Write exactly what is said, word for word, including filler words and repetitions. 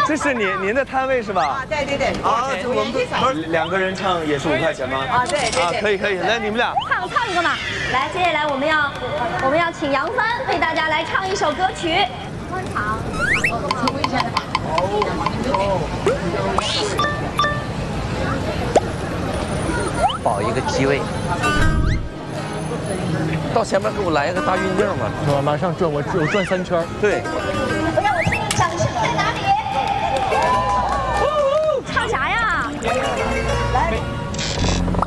这是您您的摊位是吧？ 啊，对对对。 啊，这我们不是两个人唱也是五块钱吗？ 啊，对对啊， 对。 可以可以，来你们俩唱唱一个嘛。来，接下来我们要我们要请杨帆为大家来唱一首歌曲。欢唱。请问一下。 保一个机位。到前面给我来一个大运镜嘛， 是吧？马上转，我我转三圈。 对。